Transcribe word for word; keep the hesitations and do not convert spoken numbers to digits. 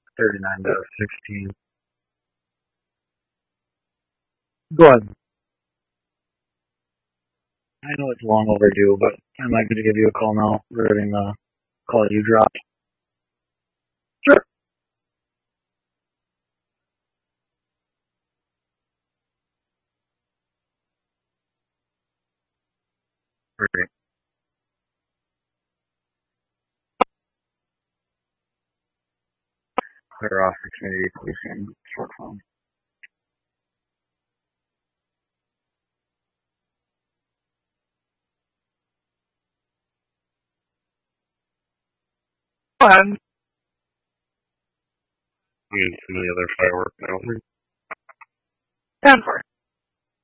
thirty-nine to sixteen. Go ahead. I know it's long overdue, but I'm not going to give you a call now regarding the call you dropped. Sure. Great. Clear off the community policing short phone. Go ahead. You can see the other fireworks. I don't think. ten for